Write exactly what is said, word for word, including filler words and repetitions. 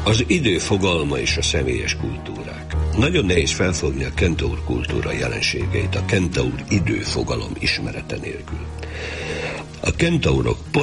Az idő fogalma és a személyes kultúrák. Nagyon nehéz felfogni a kentaur kultúra jelenségeit a kentaur időfogalom ismerete nélkül. A kentaurok